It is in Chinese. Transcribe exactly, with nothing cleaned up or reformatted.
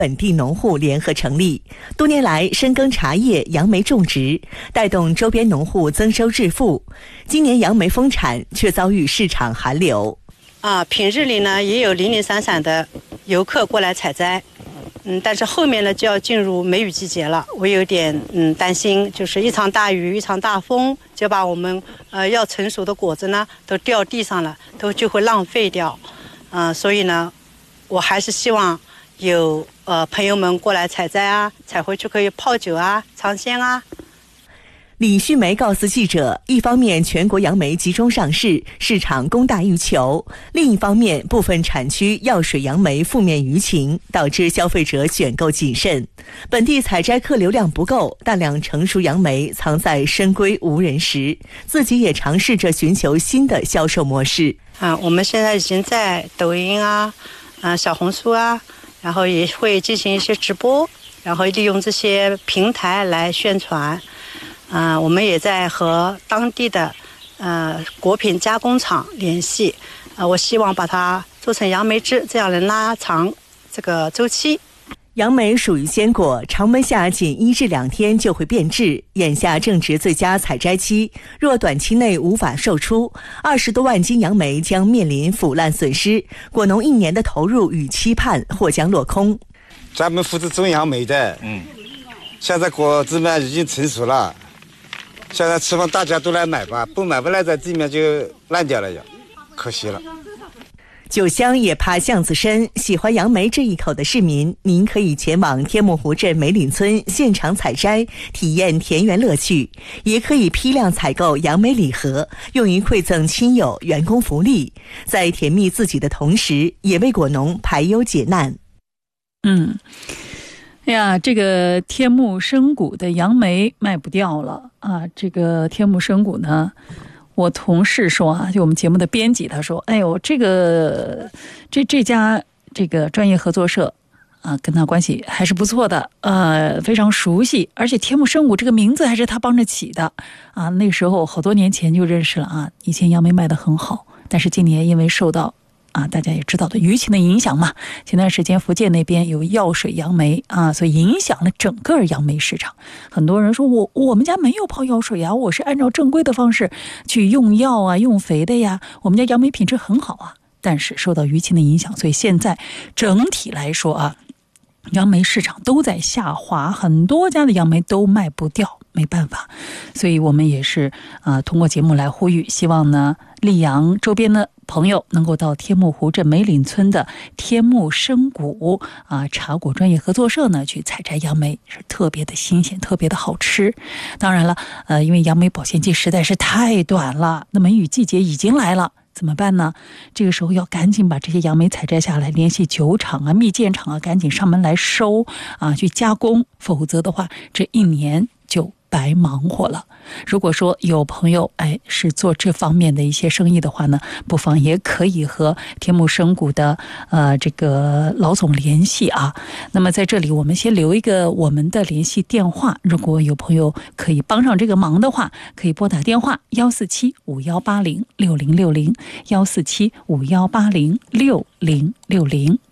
本地农户联合成立，多年来深耕茶叶、杨梅种植，带动周边农户增收致富。今年杨梅丰产，却遭遇市场寒流。 啊，平日里呢也有零零散散的游客过来采摘，嗯，但是后面呢就要进入梅雨季节了，我有点嗯担心，就是一场大雨、一场大风，就把我们呃要成熟的果子呢都掉地上了，都就会浪费掉，嗯、呃，所以呢，我还是希望有呃朋友们过来采摘啊，采回去可以泡酒啊、尝鲜啊。 李旭梅告诉记者，一方面全国杨梅集中上市，市场供大于求；另一方面，部分产区药水杨梅负面舆情，导致消费者选购谨慎。本地采摘客流量不够，大量成熟杨梅藏在深闺无人识，自己也尝试着寻求新的销售模式。 啊，我们现在已经在抖音啊、啊小红书啊，然后也会进行一些直播，然后利用这些平台来宣传。嗯、呃，我们也在和当地的呃果品加工厂联系，呃，我希望把它做成杨梅汁，这样能拉长这个周期。 杨梅属于鲜果，常温下仅一至两天就会变质，眼下正值最佳采摘期，若短期内无法售出，二十多万斤杨梅将面临腐烂损失，果农一年的投入与期盼或将落空。 专门负责种杨梅的，嗯，现在果子们已经成熟了。现在期望大家都来买吧，不买不来在地面就烂掉了呀，可惜了。 酒香也怕巷子深，喜欢杨梅这一口的市民，您可以前往天目湖镇梅岭村现场采摘，体验田园乐趣；也可以批量采购杨梅礼盒，用于馈赠亲友、员工福利，在甜蜜自己的同时，也为果农排忧解难。 嗯。哎呀，这个天目深谷的杨梅卖不掉了啊！这个天目深谷呢，我同事说啊，就我们节目的编辑他说，哎呦，这个这这家这个专业合作社啊，跟他关系还是不错的，呃，非常熟悉，而且天目深谷这个名字还是他帮着起的啊。那时候好多年前就认识了啊，以前杨梅卖得很好，但是今年因为受到啊，大家也知道的舆情的影响嘛，前段时间福建那边有药水杨梅啊，所以影响了整个杨梅市场。很多人说我我们家没有泡药水啊，我是按照正规的方式去用药啊、用肥的呀，我们家杨梅品质很好啊。但是受到舆情的影响，所以现在整体来说啊，杨梅市场都在下滑，很多家的杨梅都卖不掉，没办法。所以我们也是啊、呃，通过节目来呼吁，希望呢溧阳周边的朋友能够到天目湖镇梅岭村的天目深谷啊茶果专业合作社呢去采摘杨梅，是特别的新鲜，特别的好吃。当然了，呃，因为杨梅保鲜期实在是太短了，那梅雨季节已经来了。怎么办呢？这个时候要赶紧把这些杨梅采摘下来，联系酒厂啊、蜜饯厂啊，赶紧上门来收啊，去加工，否则的话，这一年就白忙活了。如果说有朋友哎是做这方面的一些生意的话呢，不妨也可以和天目深谷的呃这个老总联系啊。那么在这里我们先留一个我们的联系电话，如果有朋友可以帮上这个忙的话，可以拨打电话幺四七五幺八零六零六零幺四七五幺八零六零六零。